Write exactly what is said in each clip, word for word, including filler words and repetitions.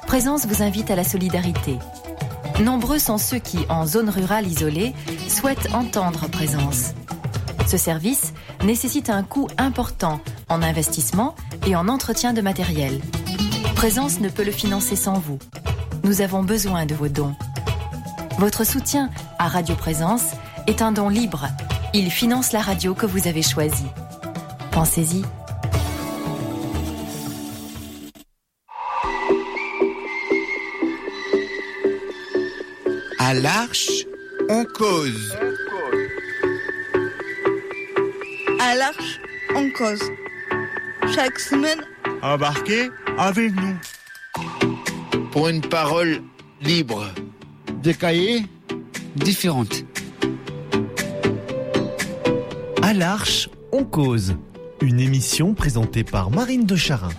Présence vous invite à la solidarité. Nombreux sont ceux qui, en zone rurale isolée, souhaitent entendre Présence. Ce service nécessite un coût important en investissement et en entretien de matériel. Présence ne peut le financer sans vous. Nous avons besoin de vos dons. Votre soutien à Radio Présence est un don libre. Il finance la radio que vous avez choisie. Pensez-y. À l'Arche, on cause. À l'Arche, on cause. Chaque semaine, embarquez avec nous. Pour une parole libre. Des cahiers différentes. À l'Arche, on cause. Une émission présentée par Marine de Charin.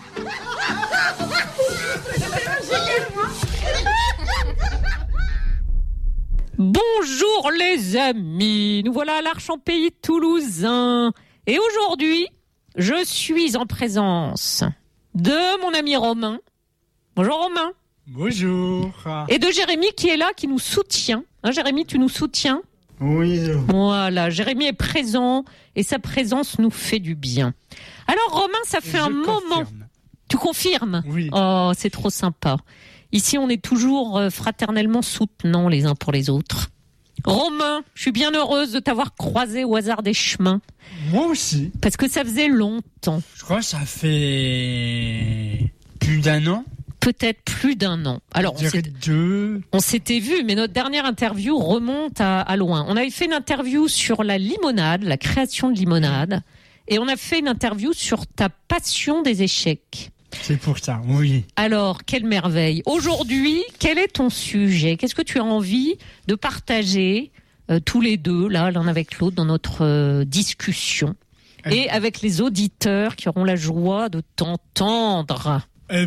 Bonjour les amis, nous voilà à l'Arche en pays toulousain. Et aujourd'hui, je suis en présence de mon ami Romain. Bonjour Romain. Bonjour. Et de Jérémy qui est là, qui nous soutient. Hein, Jérémy, tu nous soutiens ? Oui. Voilà, Jérémy est présent et sa présence nous fait du bien. Alors Romain, ça fait Je un confirme. moment. Tu confirmes ? Oui. Oh, c'est trop sympa. Ici, on est toujours fraternellement soutenants les uns pour les autres. Romain, je suis bien heureuse de t'avoir croisé au hasard des chemins. Moi aussi. Parce que ça faisait longtemps. Je crois que ça fait plus d'un an. Peut-être plus d'un an. Alors, Je on, dirais s'était, deux. on s'était vu, mais notre dernière interview remonte à, à loin. On avait fait une interview sur la limonade, la création de limonade, et on a fait une interview sur ta passion des échecs. C'est pour ça, oui. Alors, quelle merveille. Aujourd'hui, quel est ton sujet ? Qu'est-ce que tu as envie de partager euh, tous les deux, là, l'un avec l'autre, dans notre euh, discussion et avec les auditeurs qui auront la joie de t'entendre ? Eh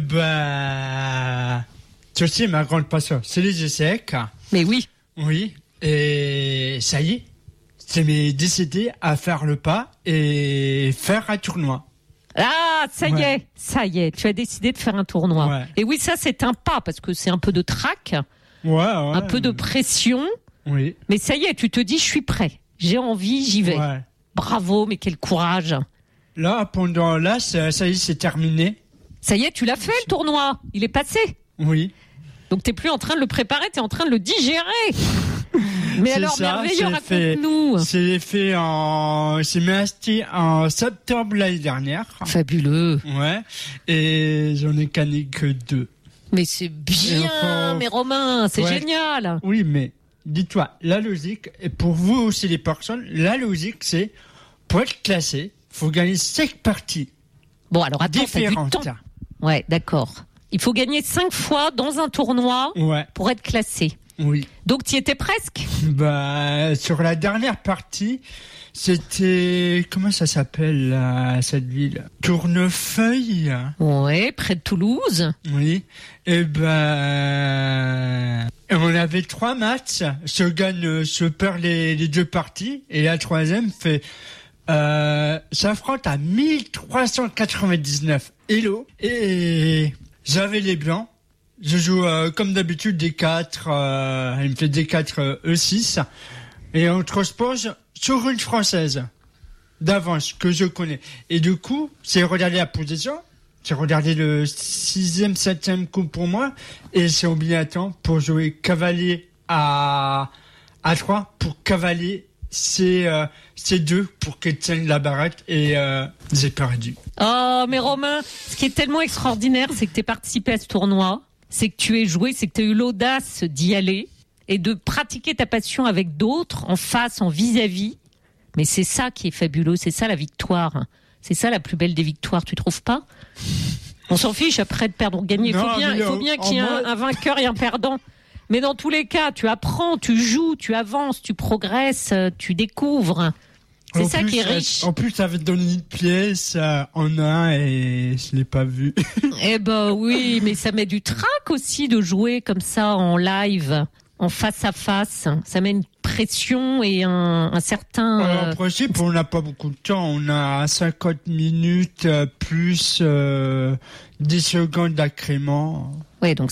ben, tu sais, ma grande passion, c'est les échecs. Mais oui. Oui. Et ça y est, c'est mes décidé à faire le pas et faire un tournoi. Ah, ça y Ouais. est, ça y est, tu as décidé de faire un tournoi. Ouais. Et oui, ça c'est un pas, parce que c'est un peu de trac, Ouais, ouais. un peu de pression, Oui. mais ça y est, tu te dis, je suis prêt, j'ai envie, j'y vais. Ouais. Bravo, mais quel courage. Là, pendant là, ça, ça y est, c'est terminé. Ça y est, tu l'as fait le tournoi, il est passé. Oui. Donc t'es plus en train de le préparer, t'es en train de le digérer. Mais C'est alors, ça, merveilleux, c'est fait- raconte-nous. C'est fait en, c'est masté en septembre l'année dernière. Fabuleux. Ouais. Et j'en ai gagné que deux. Mais c'est bien, Et enfin, mais Romain, c'est ouais. génial. Oui, mais dis-toi, la logique, et pour vous aussi les personnes, la logique, c'est pour être classé, faut gagner cinq parties Bon, alors attends, t'as du différentes. temps. Ouais, d'accord. Il faut gagner cinq fois dans un tournoi Ouais. pour être classé. Oui. Donc tu y étais presque. Bah, sur la dernière partie, c'était, comment ça s'appelle, là, cette ville? Tournefeuille. Ouais, près de Toulouse. Oui. Et ben, on avait trois matchs. Je gagne, je perds les, les deux parties. Et la troisième fait, euh, s'affronte à mille trois cent quatre-vingt-dix-neuf Hello. Et j'avais les blancs. Je joue euh, comme d'habitude D quatre, euh, il me fait D quatre euh, E six. Et on transpose sur une française d'avance que je connais. Et du coup, c'est regarder la position, c'est regarder le sixième, septième coup pour moi, et c'est obligatoire pour jouer cavalier à, à trois, pour cavalier c'est euh, c'est deux pour qu'elle tienne la baraque, et euh, j'ai perdu. Oh, mais Romain, ce qui est tellement extraordinaire, c'est que tu es participé à ce tournoi, c'est que tu es joué, c'est que tu as eu l'audace d'y aller et de pratiquer ta passion avec d'autres, en face, en vis-à-vis. Mais c'est ça qui est fabuleux, c'est ça la victoire. C'est ça la plus belle des victoires, tu trouves pas ? On s'en fiche après de perdre ou de gagner. Il faut Non, bien, mais il faut en- bien en qu'il y ait un, moi- un vainqueur et un perdant. Mais dans tous les cas, tu apprends, tu joues, tu avances, tu progresses, euh, tu découvres. C'est En ça plus, qui est euh, riche. En plus, ça avait donné une pièce euh, en un et je l'ai pas vu. Eh ben oui, mais ça met du trac aussi de jouer comme ça en live, en face à face. Ça met une pression et un, un certain... Alors, euh, en principe, on n'a pas beaucoup de temps. On a cinquante minutes euh, plus euh, dix secondes d'accrément. ouais, donc